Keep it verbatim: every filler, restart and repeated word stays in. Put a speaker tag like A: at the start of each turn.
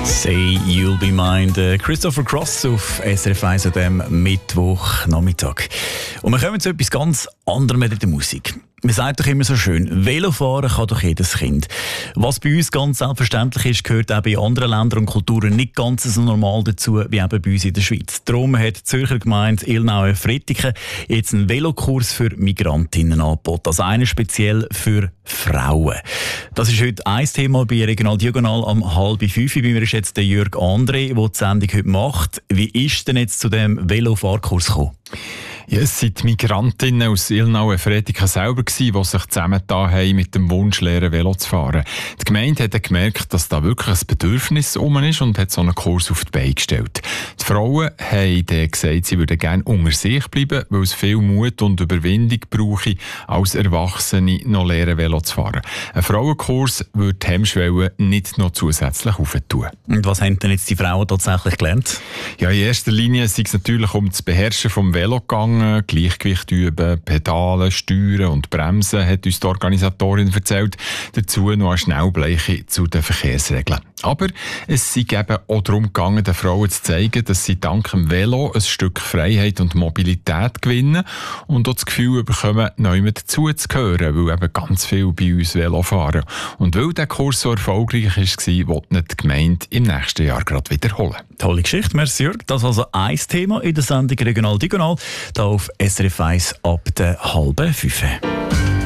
A: Say You'll Be Mine, der Christopher Cross auf S R F eins an diesem Mittwochnachmittag. Und wir kommen zu etwas ganz anderem mit der Musik. Man sagt doch immer so schön, Velofahren kann doch jedes Kind. Was bei uns ganz selbstverständlich ist, gehört auch bei anderen Ländern und Kulturen nicht ganz so normal dazu wie eben bei uns in der Schweiz. Darum hat die Zürcher Gemeinde Ilnau-Frettiken jetzt einen Velokurs für Migrantinnen angeboten. Also einen speziell für Frauen. Das ist heute ein Thema bei Regional Diagonal am halb fünf. Bei mir ist jetzt der Jörg André, der die Sendung heute macht. Wie ist denn jetzt zu diesem Velofahrkurs gekommen?
B: Ja, es waren die Migrantinnen aus Ilnau-Frettiken selber, die sich zusammengetan haben, mit dem Wunsch, lernen Velo zu fahren. Die Gemeinde hat gemerkt, dass da wirklich ein Bedürfnis um ist und hat so einen Kurs auf die Beine gestellt. Die Frauen haben dann gesagt, sie würden gerne unter sich bleiben, weil es viel Mut und Überwindung brauche, als Erwachsene noch lernen Velo zu fahren. Ein Frauenkurs würde die Hemmschwelle nicht noch zusätzlich aufentun.
A: Und was haben denn jetzt die Frauen tatsächlich gelernt?
B: Ja, in erster Linie sei es natürlich um das Beherrschen vom Velo gegangen, Gleichgewicht üben, Pedalen, Steuern und Bremsen, hat uns die Organisatorin erzählt. Dazu noch eine Schnellbleiche zu den Verkehrsregeln. Aber es sei eben auch darum gegangen, den Frauen zu zeigen, dass sie dank dem Velo ein Stück Freiheit und Mobilität gewinnen und auch das Gefühl bekommen, neu mit dazuzugehören, weil eben ganz viel bei uns Velo fahren. Und weil der Kurs so erfolgreich war, will nicht die Gemeinde im nächsten Jahr gerade wiederholen.
A: Tolle Geschichte, merci Jörg. Das ist also ein Thema in der Sendung Regional Diagonal, hier auf S R F eins ab der halben fünf.